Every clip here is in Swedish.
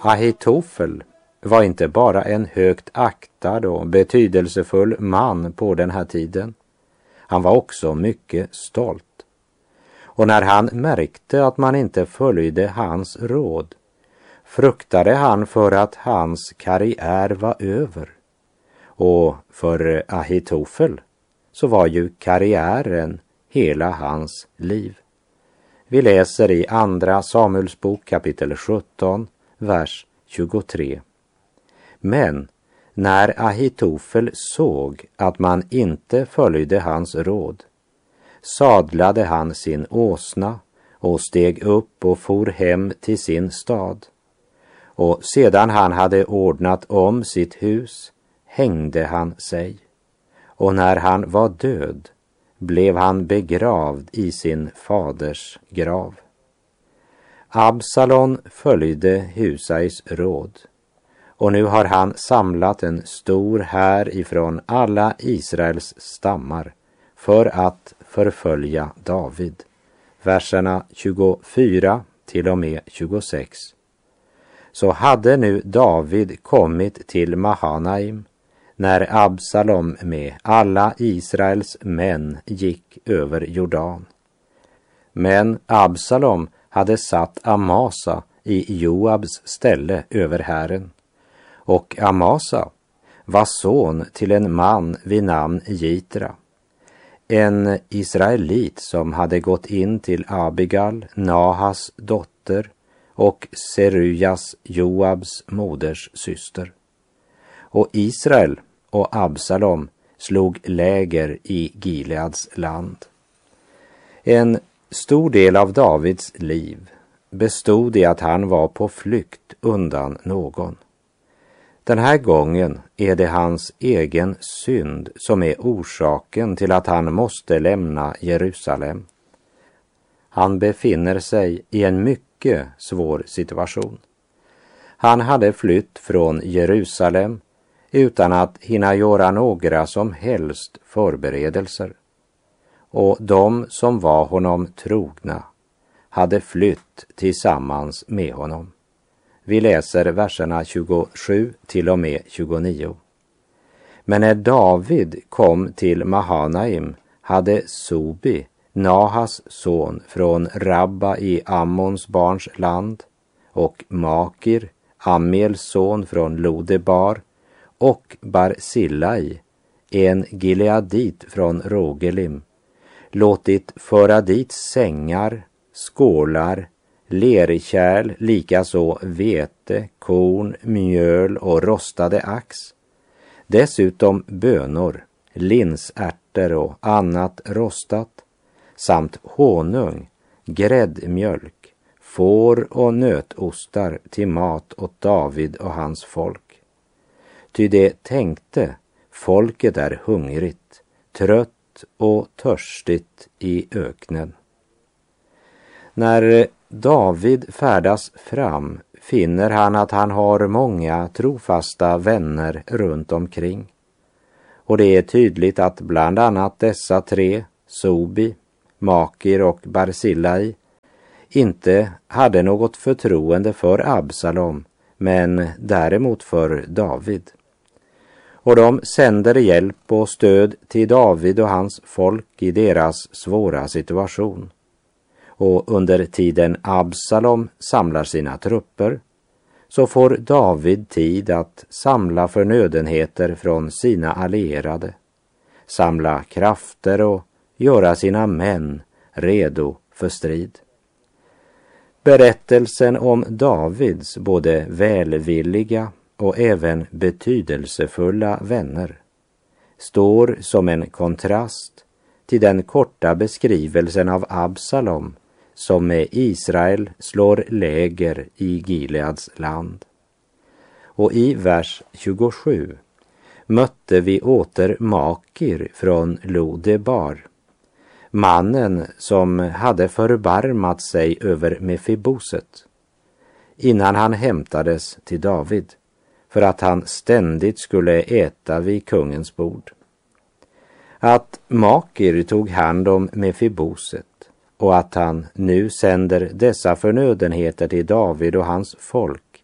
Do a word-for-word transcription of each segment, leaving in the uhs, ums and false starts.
Ahitofel var inte bara en högt aktad och betydelsefull man på den här tiden. Han var också mycket stolt. Och när han märkte att man inte följde hans råd, fruktade han för att hans karriär var över. Och för Ahitofel så var ju karriären hela hans liv. Vi läser i andra Samuelsbok kapitel sjutton, vers tjugotre. Men när Ahitofel såg att man inte följde hans råd, sadlade han sin åsna och steg upp och for hem till sin stad. Och sedan han hade ordnat om sitt hus hängde han sig. Och när han var död blev han begravd i sin faders grav. Absalom följde Husais råd, och nu har han samlat en stor här ifrån alla Israels stammar för att förfölja David. Verserna tjugofyra till och med tjugosex. Så hade nu David kommit till Mahanaim när Absalom med alla Israels män gick över Jordan. Men Absalom hade satt Amasa i Joabs ställe över hären. Och Amasa var son till en man vid namn Jitra, en israelit som hade gått in till Abigal, Nahas dotter, och Serujas, Joabs moders syster. Och Israel och Absalom slog läger i Gileads land. En stor del av Davids liv bestod i att han var på flykt undan någon. Den här gången är det hans egen synd som är orsaken till att han måste lämna Jerusalem. Han befinner sig i en mycket svår situation. Han hade flytt från Jerusalem utan att hinna göra några som helst förberedelser. Och de som var honom trogna hade flytt tillsammans med honom. Vi läser verserna tjugosju till och med tjugonio. Men när David kom till Mahanaim hade Sobi, Nahas son från Rabba i Ammons barns land, och Makir, Amiels son från Lodebar, och Barsillai, en gileadit från Rogelim, låtit föra dit sängar, skålar, lerkärl, likaså vete, korn, mjöl och rostade ax. Dessutom bönor, linsärtor och annat rostat, samt honung, gräddmjölk, får och nötostar till mat åt David och hans folk. Ty det tänkte, folket är hungrigt, trött och törstigt i öknen. När David färdas fram finner han att han har många trofasta vänner runt omkring. Och det är tydligt att bland annat dessa tre, Sobi, Makir och Barsillai, inte hade något förtroende för Absalom, men däremot för David. Och de sänder hjälp och stöd till David och hans folk i deras svåra situation. Och under tiden Absalom samlar sina trupper så får David tid att samla förnödenheter från sina allierade, samla krafter och göra sina män redo för strid. Berättelsen om Davids både välvilliga och även betydelsefulla vänner står som en kontrast till den korta beskrivelsen av Absalom som med Israel slår läger i Gileads land. Och i vers tjugosju mötte vi åter Makir från Lodebar, mannen som hade förbarmat sig över Mefiboset innan han hämtades till David för att han ständigt skulle äta vid kungens bord. Att Makir tog hand om Mefiboset och att han nu sänder dessa förnödenheter till David och hans folk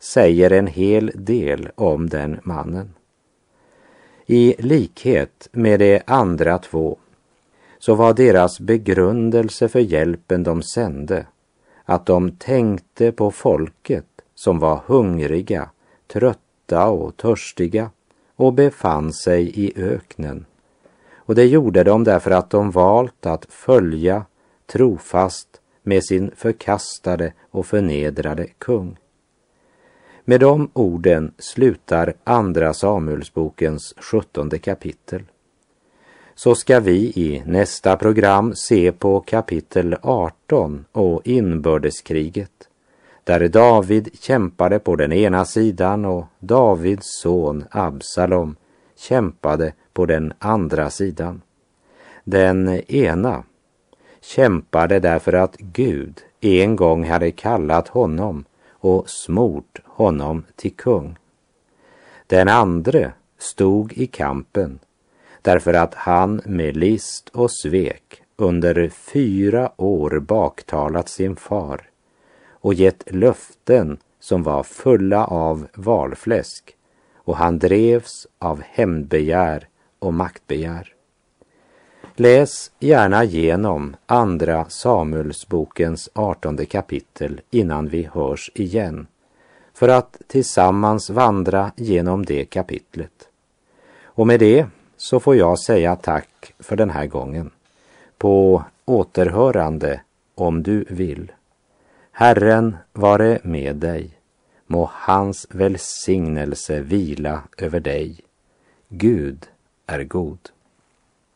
säger en hel del om den mannen. I likhet med de andra två så var deras begrundelse för hjälpen de sände att de tänkte på folket som var hungriga, trötta och törstiga och befann sig i öknen. Och det gjorde de därför att de valt att följa trofast med sin förkastade och förnedrade kung. Med de orden slutar andra Samuelsbokens sjuttonde kapitel. Så ska vi i nästa program se på kapitel arton och inbördeskriget, där David kämpade på den ena sidan och Davids son Absalom kämpade på den andra sidan. Den ena kämpade därför att Gud en gång hade kallat honom och smort honom till kung. Den andra stod i kampen därför att han med list och svek under fyra år baktalat sin far och gett löften som var fulla av valfläsk, och han drevs av hämndbegär och maktbegär. Läs gärna genom andra Samuelsbokens artonde kapitel innan vi hörs igen, för att tillsammans vandra genom det kapitlet. Och med det så får jag säga tack för den här gången. På återhörande om du vill. Herren vare med dig. Må hans välsignelse vila över dig. Gud är god.